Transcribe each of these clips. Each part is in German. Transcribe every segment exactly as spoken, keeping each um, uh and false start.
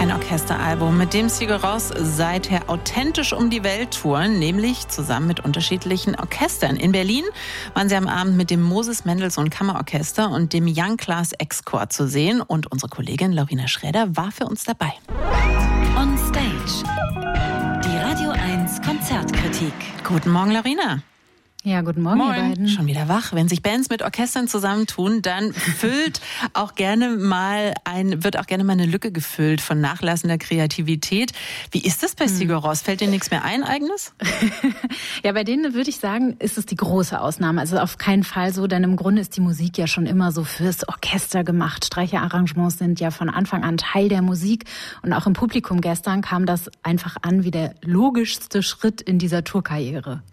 Ein Orchesteralbum, mit dem Sigur Rós seither authentisch um die Welt touren, nämlich zusammen mit unterschiedlichen Orchestern. In Berlin waren sie am Abend mit dem Moses Mendelssohn Kammerorchester und dem Young Class X-Chor zu sehen. Und unsere Kollegin Laurina Schräder war für uns dabei. On Stage. Die Radio eins Konzertkritik. Guten Morgen, Laurina. Ja, guten Morgen, Moin. ihr beiden. Schon wieder wach. Wenn sich Bands mit Orchestern zusammentun, dann füllt auch gerne mal ein, wird auch gerne mal eine Lücke gefüllt von nachlassender Kreativität. Wie ist das bei hm. Sigur Rós? Fällt dir nichts mehr ein, Eigenes? Ja, bei denen würde ich sagen, ist es die große Ausnahme. Also auf keinen Fall so, denn im Grunde ist die Musik ja schon immer so fürs Orchester gemacht. Streicherarrangements sind ja von Anfang an Teil der Musik. Und auch im Publikum gestern kam das einfach an wie der logischste Schritt in dieser Tourkarriere.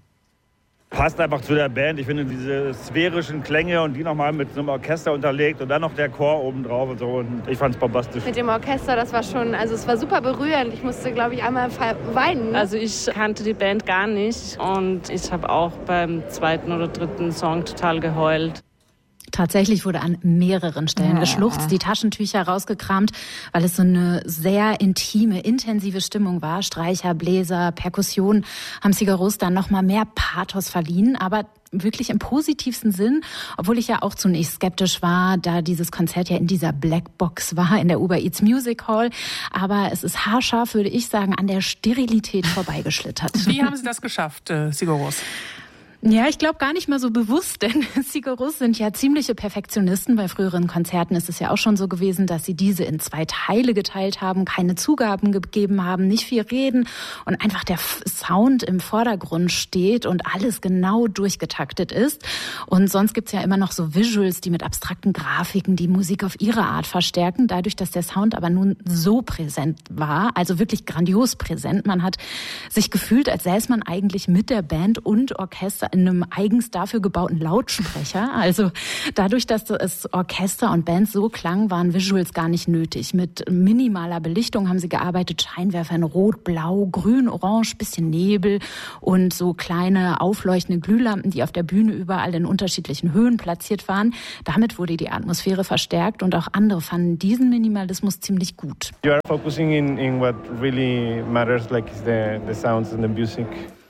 Passt einfach zu der Band. Ich finde diese sphärischen Klänge und die nochmal mit so einem Orchester unterlegt und dann noch der Chor oben drauf und so. Und ich fand's bombastisch. Mit dem Orchester, das war schon, also es war super berührend. Ich musste, glaube ich, einmal weinen. Also ich kannte die Band gar nicht und ich habe auch beim zweiten oder dritten Song total geheult. Tatsächlich wurde an mehreren Stellen ja. geschluchzt, die Taschentücher rausgekramt, weil es so eine sehr intime, intensive Stimmung war. Streicher, Bläser, Perkussion haben Sigur Rós dann noch mal mehr Pathos verliehen, aber wirklich im positivsten Sinn, obwohl ich ja auch zunächst skeptisch war, da dieses Konzert ja in dieser Blackbox war, in der Uber Eats Music Hall. Aber es ist haarscharf, würde ich sagen, an der Sterilität vorbeigeschlittert. Wie haben Sie das geschafft, äh, Sigur Rós? Ja, ich glaube gar nicht mal so bewusst, denn Sigur Rós sind ja ziemliche Perfektionisten. Bei früheren Konzerten ist es ja auch schon so gewesen, dass sie diese in zwei Teile geteilt haben, keine Zugaben gegeben haben, nicht viel reden und einfach der Sound im Vordergrund steht und alles genau durchgetaktet ist. Und sonst gibt's ja immer noch so Visuals, die mit abstrakten Grafiken die Musik auf ihre Art verstärken. Dadurch, dass der Sound aber nun so präsent war, also wirklich grandios präsent, man hat sich gefühlt, als säße man eigentlich mit der Band und Orchester in einem eigens dafür gebauten Lautsprecher. Also dadurch, dass das Orchester und Band so klang, waren Visuals gar nicht nötig. Mit minimaler Belichtung haben sie gearbeitet, Scheinwerfer in Rot, Blau, Grün, Orange, bisschen Nebel und so kleine aufleuchtende Glühlampen, die auf der Bühne überall in unterschiedlichen Höhen platziert waren. Damit wurde die Atmosphäre verstärkt und auch andere fanden diesen Minimalismus ziemlich gut. You are focusing in, in what really matters, like the, the sounds and the music.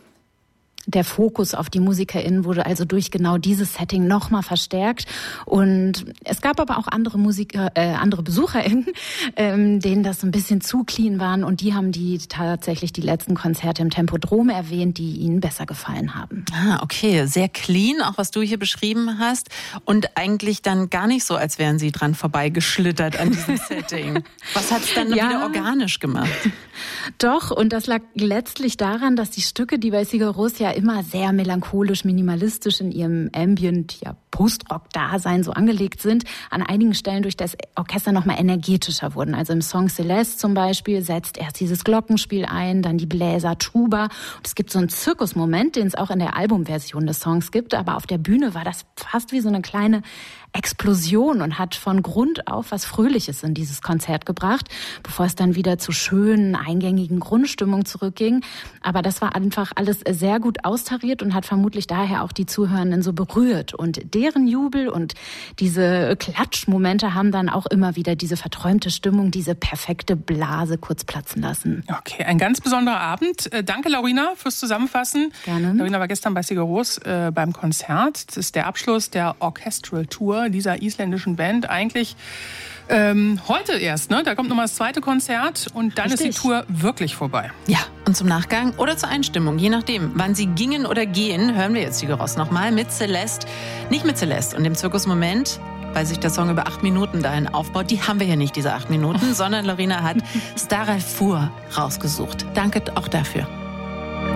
Der Fokus auf die MusikerInnen wurde also durch genau dieses Setting nochmal verstärkt. Und es gab aber auch andere Musiker, äh, andere BesucherInnen, ähm, denen das so ein bisschen zu clean waren. Und die haben die tatsächlich die letzten Konzerte im Tempodrom erwähnt, die ihnen besser gefallen haben. Ah, okay. Sehr clean, auch was du hier beschrieben hast. Und eigentlich dann gar nicht so, als wären sie dran vorbeigeschlittert an diesem Setting. Was hat es dann ja. wieder organisch gemacht? Doch, und das lag letztlich daran, dass die Stücke, die bei Sigur Rós ja immer sehr melancholisch, minimalistisch in ihrem Ambient, ja Post-Rock-Dasein so angelegt sind, an einigen Stellen durch das Orchester noch mal energetischer wurden. Also im Song Celeste zum Beispiel setzt erst dieses Glockenspiel ein, dann die Bläser, Tuba. Und es gibt so einen Zirkusmoment, den es auch in der Albumversion des Songs gibt, aber auf der Bühne war das fast wie so eine kleine Explosion und hat von Grund auf was Fröhliches in dieses Konzert gebracht, bevor es dann wieder zu schönen, eingängigen Grundstimmung zurückging. Aber das war einfach alles sehr gut austariert und hat vermutlich daher auch die Zuhörenden so berührt. Und deren Jubel und diese Klatschmomente haben dann auch immer wieder diese verträumte Stimmung, diese perfekte Blase kurz platzen lassen. Okay, ein ganz besonderer Abend. Danke, Laurina, fürs Zusammenfassen. Gerne. Laurina war gestern bei Sigur Rós äh, beim Konzert. Das ist der Abschluss der Orchestral Tour dieser isländischen Band. Eigentlich ähm, heute erst, ne? Da kommt nochmal das zweite Konzert und dann Richtig. ist die Tour wirklich vorbei. Ja, und zum Nachgang oder zur Einstimmung, je nachdem, wann sie gingen oder gehen, hören wir jetzt Sigur Rós nochmal mit Celeste. Nicht mit Celeste und dem Zirkusmoment, weil sich der Song über acht Minuten dahin aufbaut. Die haben wir hier nicht, diese acht Minuten, sondern Laurina hat Starafur rausgesucht. Danke auch dafür.